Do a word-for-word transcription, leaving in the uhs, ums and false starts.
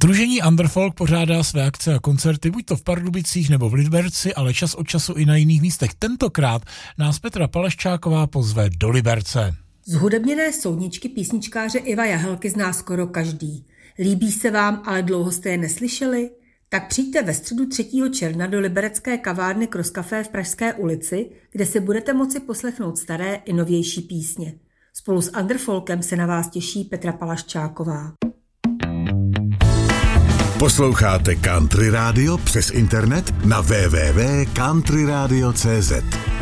Sdružení Underfolk pořádá své akce a koncerty buď to v Pardubicích nebo v Liberci, ale čas od času i na jiných místech. Tentokrát nás Petra Palaščáková pozve do Liberce. Zhudebněné soudničky písničkáře Iva Jahelky zná skoro každý. Líbí se vám, ale dlouho jste je neslyšeli? Tak přijďte ve středu třetího června do liberecké kavárny Cross Café v Pražské ulici, kde si budete moci poslechnout staré i novější písně. Spolu s Underfolkem se na vás těší Petra Palaščáková. Posloucháte Country Radio přes internet na w w w tečka country radio tečka c z.